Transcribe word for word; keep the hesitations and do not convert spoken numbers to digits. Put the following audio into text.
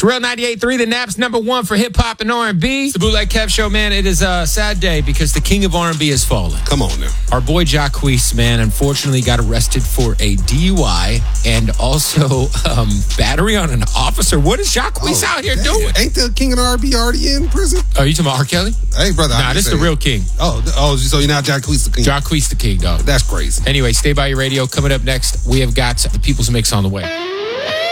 It's Real ninety-eight point three, the Naps number one for hip-hop and R and B. It's the Bootleg Kev Show, man. It is a sad day because the king of R and B has fallen. Come on now. Our boy Jacquees, man, unfortunately got arrested for a D U I and also um, battery on an officer. What is Jacquees Oh, out here damn. doing? Ain't the king of the R and B already in prison? Are you talking about R. Kelly? Hey, brother. Nah, this is the real king. Oh, oh, so you're not Jacquees the king? Jacquees the king, dog. That's crazy. Anyway, stay by your radio. Coming up next, we have got the People's Mix on the way.